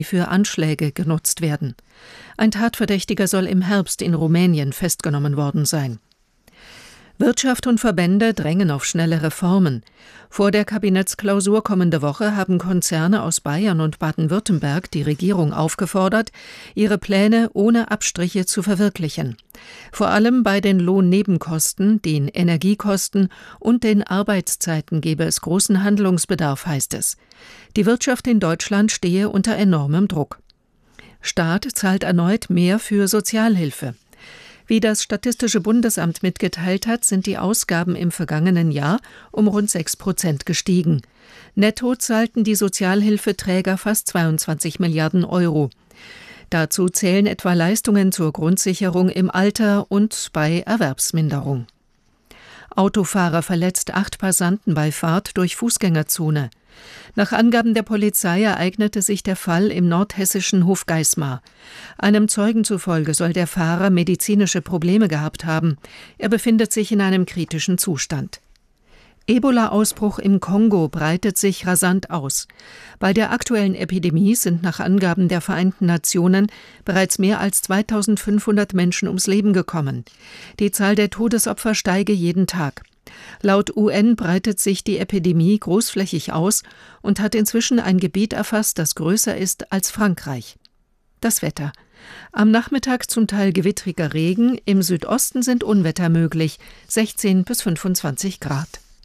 für Anschläge genutzt werden. Ein Tatverdächtiger soll im Herbst in Rumänien festgenommen worden sein. Wirtschaft und Verbände drängen auf schnelle Reformen. Vor der Kabinettsklausur kommende Woche haben Konzerne aus Bayern und Baden-Württemberg die Regierung aufgefordert, ihre Pläne ohne Abstriche zu verwirklichen. Vor allem bei den Lohnnebenkosten, den Energiekosten und den Arbeitszeiten gebe es großen Handlungsbedarf, heißt es. Die Wirtschaft in Deutschland stehe unter enormem Druck. Staat zahlt erneut mehr für Sozialhilfe. Wie das Statistische Bundesamt mitgeteilt hat, sind die Ausgaben im vergangenen Jahr um rund 6% gestiegen. Netto zahlten die Sozialhilfeträger fast 22 Milliarden Euro. Dazu zählen etwa Leistungen zur Grundsicherung im Alter und bei Erwerbsminderung. Autofahrer verletzt 8 Passanten bei Fahrt durch Fußgängerzone. Nach Angaben der Polizei ereignete sich der Fall im nordhessischen Hofgeismar. Einem Zeugen zufolge soll der Fahrer medizinische Probleme gehabt haben. Er befindet sich in einem kritischen Zustand. Ebola-Ausbruch im Kongo breitet sich rasant aus. Bei der aktuellen Epidemie sind nach Angaben der Vereinten Nationen bereits mehr als 2500 Menschen ums Leben gekommen. Die Zahl der Todesopfer steige jeden Tag. Laut UN breitet sich die Epidemie großflächig aus und hat inzwischen ein Gebiet erfasst, das größer ist als Frankreich. Das Wetter. Am Nachmittag zum Teil gewittriger Regen, im Südosten sind Unwetter möglich, 16 bis 25 Grad.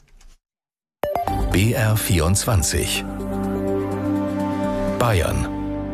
BR24 Bayern.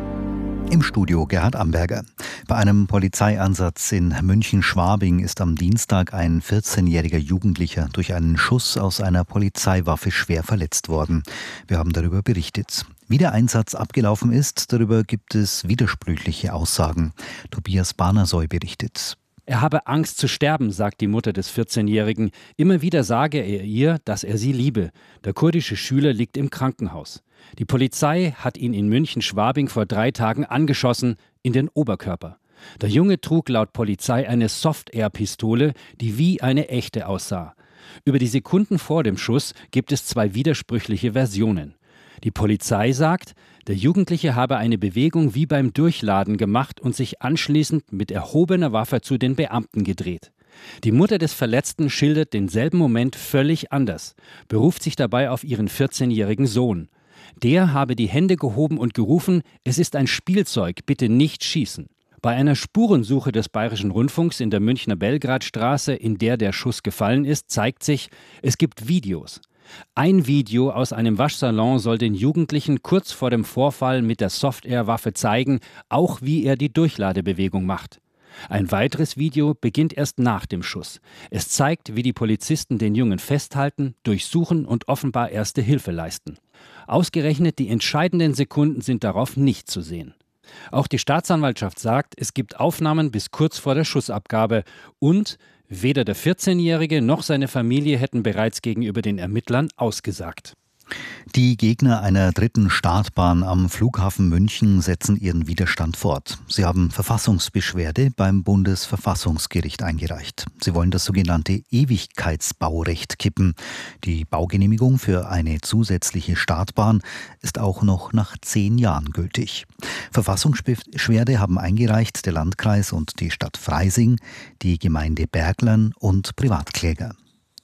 Im Studio Gerhard Amberger. Bei einem Polizeieinsatz in München-Schwabing ist am Dienstag ein 14-jähriger Jugendlicher durch einen Schuss aus einer Polizeiwaffe schwer verletzt worden. Wir haben darüber berichtet. Wie der Einsatz abgelaufen ist, darüber gibt es widersprüchliche Aussagen. Tobias Barnersoy berichtet. Er habe Angst zu sterben, sagt die Mutter des 14-Jährigen. Immer wieder sage er ihr, dass er sie liebe. Der kurdische Schüler liegt im Krankenhaus. Die Polizei hat ihn in München-Schwabing vor 3 Tagen angeschossen, in den Oberkörper. Der Junge trug laut Polizei eine Soft-Air-Pistole, die wie eine echte aussah. Über die Sekunden vor dem Schuss gibt es 2 widersprüchliche Versionen. Die Polizei sagt, der Jugendliche habe eine Bewegung wie beim Durchladen gemacht und sich anschließend mit erhobener Waffe zu den Beamten gedreht. Die Mutter des Verletzten schildert denselben Moment völlig anders, beruft sich dabei auf ihren 14-jährigen Sohn. Der habe die Hände gehoben und gerufen, es ist ein Spielzeug, bitte nicht schießen. Bei einer Spurensuche des Bayerischen Rundfunks in der Münchner Belgradstraße, in der der Schuss gefallen ist, zeigt sich, es gibt Videos. Ein Video aus einem Waschsalon soll den Jugendlichen kurz vor dem Vorfall mit der Soft-Air-Waffe zeigen, auch wie er die Durchladebewegung macht. Ein weiteres Video beginnt erst nach dem Schuss. Es zeigt, wie die Polizisten den Jungen festhalten, durchsuchen und offenbar erste Hilfe leisten. Ausgerechnet die entscheidenden Sekunden sind darauf nicht zu sehen. Auch die Staatsanwaltschaft sagt, es gibt Aufnahmen bis kurz vor der Schussabgabe und weder der 14-Jährige noch seine Familie hätten bereits gegenüber den Ermittlern ausgesagt. Die Gegner einer dritten Startbahn am Flughafen München setzen ihren Widerstand fort. Sie haben Verfassungsbeschwerde beim Bundesverfassungsgericht eingereicht. Sie wollen das sogenannte Ewigkeitsbaurecht kippen. Die Baugenehmigung für eine zusätzliche Startbahn ist auch noch nach 10 Jahren gültig. Verfassungsbeschwerde haben eingereicht der Landkreis und die Stadt Freising, die Gemeinde Berglern und Privatkläger.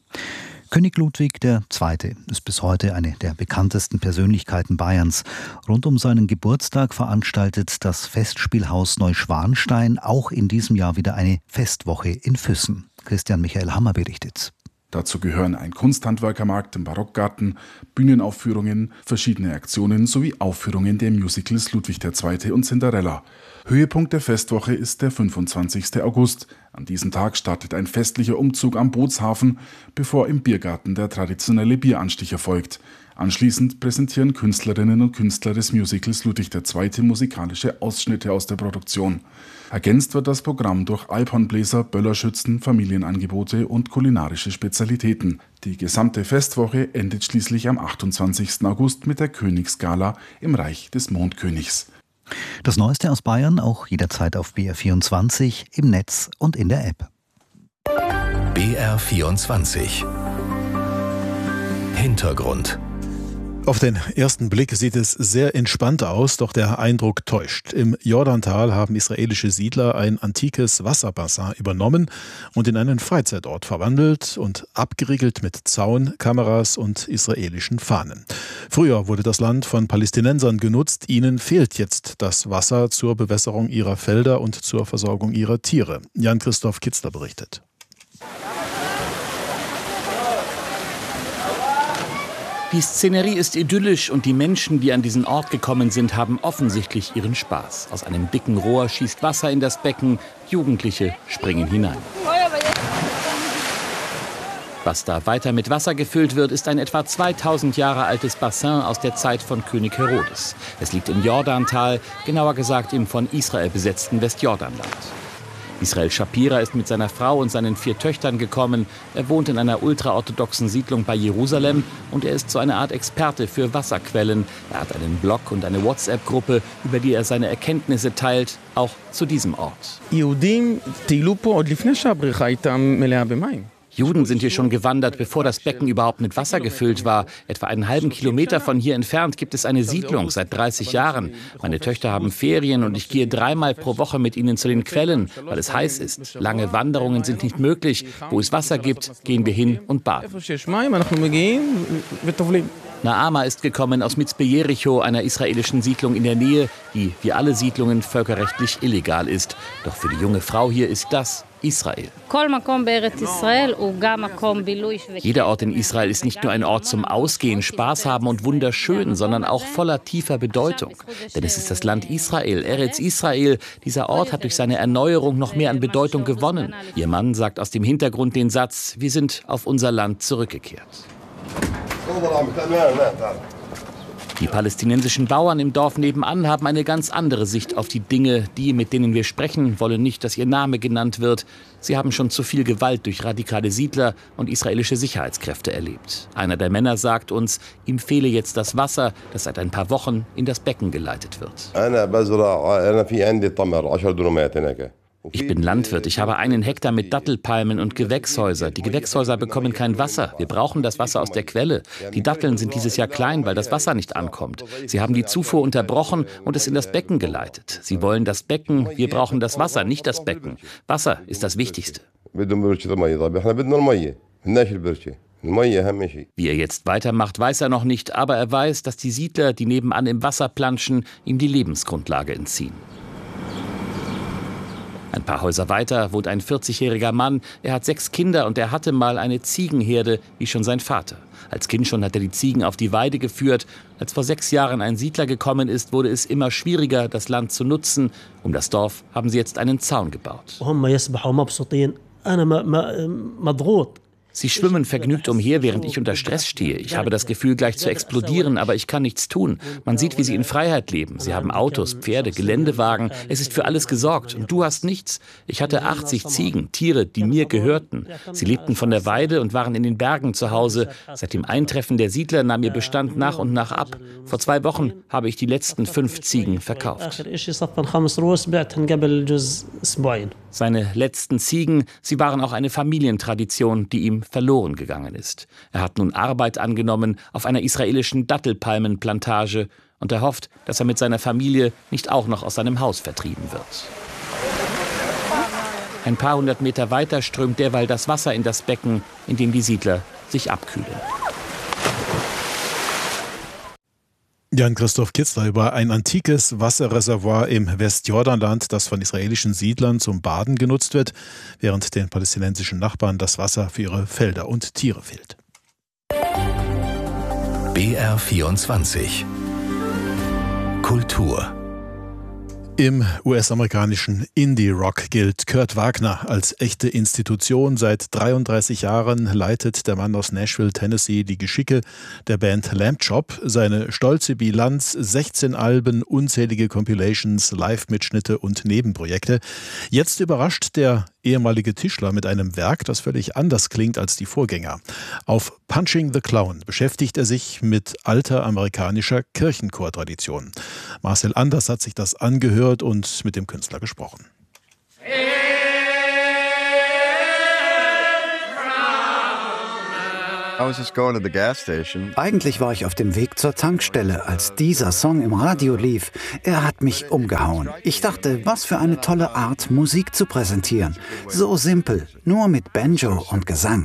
König Ludwig II. Ist bis heute eine der bekanntesten Persönlichkeiten Bayerns. Rund um seinen Geburtstag veranstaltet das Festspielhaus Neuschwanstein auch in diesem Jahr wieder eine Festwoche in Füssen. Christian Michael Hammer berichtet. Dazu gehören ein Kunsthandwerkermarkt im Barockgarten, Bühnenaufführungen, verschiedene Aktionen sowie Aufführungen der Musicals Ludwig II. Und Cinderella. Höhepunkt der Festwoche ist der 25. August. An diesem Tag startet ein festlicher Umzug am Bootshafen, bevor im Biergarten der traditionelle Bieranstich erfolgt. Anschließend präsentieren Künstlerinnen und Künstler des Musicals Ludwig II. Musikalische Ausschnitte aus der Produktion. Ergänzt wird das Programm durch Alphornbläser, Böllerschützen, Familienangebote und kulinarische Spezialitäten. Die gesamte Festwoche endet schließlich am 28. August mit der Königsgala im Reich des Mondkönigs. Das Neueste aus Bayern auch jederzeit auf BR24, im Netz und in der App. BR24 Hintergrund. Auf den ersten Blick sieht es sehr entspannt aus, doch der Eindruck täuscht. Im Jordantal haben israelische Siedler ein antikes Wasserbassin übernommen und in einen Freizeitort verwandelt und abgeriegelt mit Zaun, Kameras und israelischen Fahnen. Früher wurde das Land von Palästinensern genutzt. Ihnen fehlt jetzt das Wasser zur Bewässerung ihrer Felder und zur Versorgung ihrer Tiere. Jan-Christoph Kitzler berichtet. Die Szenerie ist idyllisch und die Menschen, die an diesen Ort gekommen sind, haben offensichtlich ihren Spaß. Aus einem dicken Rohr schießt Wasser in das Becken, Jugendliche springen hinein. Was da weiter mit Wasser gefüllt wird, ist ein etwa 2000 Jahre altes Bassin aus der Zeit von König Herodes. Es liegt im Jordantal, genauer gesagt im von Israel besetzten Westjordanland. Israel Shapira ist mit seiner Frau und seinen 4 Töchtern gekommen. Er wohnt in einer ultraorthodoxen Siedlung bei Jerusalem und er ist so eine Art Experte für Wasserquellen. Er hat einen Blog und eine WhatsApp-Gruppe, über die er seine Erkenntnisse teilt, auch zu diesem Ort. Juden sind hier schon gewandert, bevor das Becken überhaupt mit Wasser gefüllt war. Etwa einen halben Kilometer von hier entfernt gibt es eine Siedlung seit 30 Jahren. Meine Töchter haben Ferien und ich gehe 3-mal pro Woche mit ihnen zu den Quellen, weil es heiß ist. Lange Wanderungen sind nicht möglich. Wo es Wasser gibt, gehen wir hin und baden. Naama ist gekommen aus Mitzpe Jericho, einer israelischen Siedlung in der Nähe, die wie alle Siedlungen völkerrechtlich illegal ist. Doch für die junge Frau hier ist das Israel. Jeder Ort in Israel ist nicht nur ein Ort zum Ausgehen, Spaß haben und wunderschön, sondern auch voller tiefer Bedeutung. Denn es ist das Land Israel, Eretz Israel. Dieser Ort hat durch seine Erneuerung noch mehr an Bedeutung gewonnen. Ihr Mann sagt aus dem Hintergrund den Satz: Wir sind auf unser Land zurückgekehrt. Die palästinensischen Bauern im Dorf nebenan haben eine ganz andere Sicht auf die Dinge. Die, mit denen wir sprechen, wollen nicht, dass ihr Name genannt wird. Sie haben schon zu viel Gewalt durch radikale Siedler und israelische Sicherheitskräfte erlebt. Einer der Männer sagt uns, ihm fehle jetzt das Wasser, das seit ein paar Wochen in das Becken geleitet wird. Ich bin Landwirt. Ich habe 1 Hektar mit Dattelpalmen und Gewächshäuser. Die Gewächshäuser bekommen kein Wasser. Wir brauchen das Wasser aus der Quelle. Die Datteln sind dieses Jahr klein, weil das Wasser nicht ankommt. Sie haben die Zufuhr unterbrochen und es in das Becken geleitet. Sie wollen das Becken, wir brauchen das Wasser, nicht das Becken. Wasser ist das Wichtigste. Wie er jetzt weitermacht, weiß er noch nicht, aber er weiß, dass die Siedler, die nebenan im Wasser planschen, ihm die Lebensgrundlage entziehen. Ein paar Häuser weiter wohnt ein 40-jähriger Mann. Er hat 6 Kinder und er hatte mal eine Ziegenherde, wie schon sein Vater. Als Kind schon hat er die Ziegen auf die Weide geführt. Als vor 6 Jahren ein Siedler gekommen ist, wurde es immer schwieriger, das Land zu nutzen. Um das Dorf haben sie jetzt einen Zaun gebaut. Sie schwimmen vergnügt umher, während ich unter Stress stehe. Ich habe das Gefühl, gleich zu explodieren, aber ich kann nichts tun. Man sieht, wie sie in Freiheit leben. Sie haben Autos, Pferde, Geländewagen. Es ist für alles gesorgt. Und du hast nichts. Ich hatte 80 Ziegen, Tiere, die mir gehörten. Sie lebten von der Weide und waren in den Bergen zu Hause. Seit dem Eintreffen der Siedler nahm ihr Bestand nach und nach ab. Vor 2 Wochen habe ich die letzten 5 Ziegen verkauft. Seine letzten Ziegen, sie waren auch eine Familientradition, die ihm verloren gegangen ist. Er hat nun Arbeit angenommen auf einer israelischen Dattelpalmenplantage und er hofft, dass er mit seiner Familie nicht auch noch aus seinem Haus vertrieben wird. Ein paar 100 Meter weiter strömt derweil das Wasser in das Becken, in dem die Siedler sich abkühlen. Jan-Christoph Kitzler über ein antikes Wasserreservoir im Westjordanland, das von israelischen Siedlern zum Baden genutzt wird, während den palästinensischen Nachbarn das Wasser für ihre Felder und Tiere fehlt. BR24 Kultur. Im US-amerikanischen Indie-Rock gilt Kurt Wagner als echte Institution. Seit 33 Jahren leitet der Mann aus Nashville, Tennessee, die Geschicke der Band Lamb Chop. Seine stolze Bilanz: 16 Alben, unzählige Compilations, Live-Mitschnitte und Nebenprojekte. Jetzt überrascht der ehemalige Tischler mit einem Werk, das völlig anders klingt als die Vorgänger. Auf Punching the Clown beschäftigt er sich mit alter amerikanischer Kirchenchortradition. Marcel Anders hat sich das angehört und mit dem Künstler gesprochen. Eigentlich war ich auf dem Weg zur Tankstelle, als dieser Song im Radio lief. Er hat mich umgehauen. Ich dachte, was für eine tolle Art, Musik zu präsentieren. So simpel, nur mit Banjo und Gesang.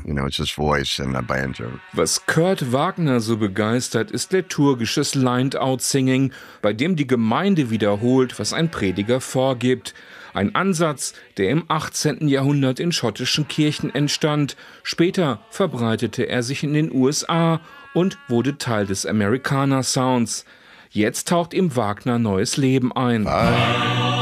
Was Kurt Wagner so begeistert, ist liturgisches Lined-Out-Singing, bei dem die Gemeinde wiederholt, was ein Prediger vorgibt. Ein Ansatz, der im 18. Jahrhundert in schottischen Kirchen entstand. Später verbreitete er sich in den USA und wurde Teil des Americana-Sounds. Jetzt taucht ihm Wagner neues Leben ein.